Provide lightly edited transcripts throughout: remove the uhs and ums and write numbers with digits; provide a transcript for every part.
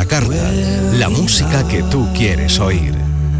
la carta, la música que tú quieres oír.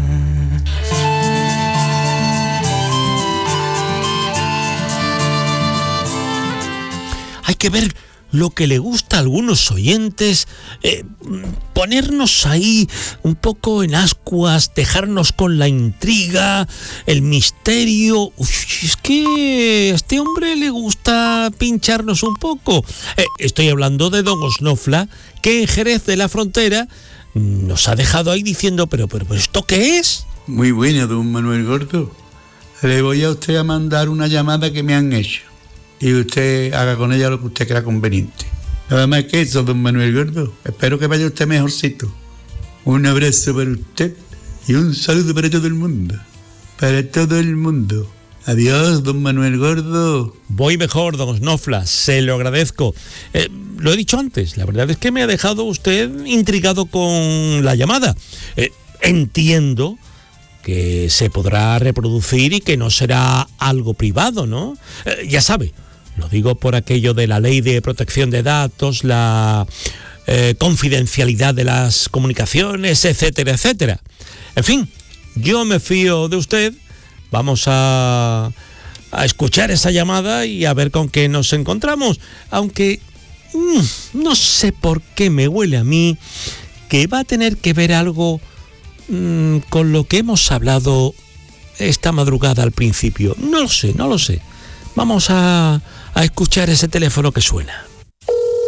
Hay que ver lo que le gusta a algunos oyentes, ponernos ahí un poco en ascuas, dejarnos con la intriga, el misterio. Es que a este hombre le gusta pincharnos un poco. Estoy hablando de don Osnofla, que en Jerez de la Frontera nos ha dejado ahí diciendo, pero ¿esto qué es? Muy buena, don Manuel Gordo. Le voy a usted a mandar una llamada que me han hecho. Y usted haga con ella lo que usted crea conveniente. Nada más que eso, don Manuel Gordo. Espero que vaya usted mejorcito. Un abrazo para usted y un saludo para todo el mundo. Para todo el mundo. Adiós, don Manuel Gordo. Voy mejor, don Osnofla, se lo agradezco. Lo he dicho antes, la verdad es que me ha dejado usted intrigado con la llamada. Entiendo que se podrá reproducir y que no será algo privado, ¿no? Ya sabe, lo digo por aquello de la ley de protección de datos, la confidencialidad de las comunicaciones, etcétera, etcétera. En fin, yo me fío de usted. Vamos a escuchar esa llamada y a ver con qué nos encontramos. Aunque no sé por qué me huele a mí que va a tener que ver algo con lo que hemos hablado esta madrugada al principio. No lo sé. Vamos a escuchar ese teléfono que suena.